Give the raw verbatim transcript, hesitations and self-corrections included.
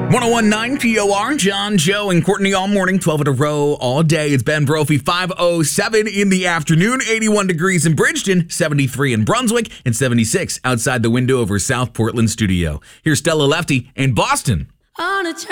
ten nineteen P O R, John, Joe, and Courtney all morning, twelve in a row all day. It's Ben Brophy, five oh seven in the afternoon, eighty-one degrees in Bridgeton, seventy-three in Brunswick, and seventy-six outside the window of our South Portland studio. Here's Stella Lefty in Boston. On a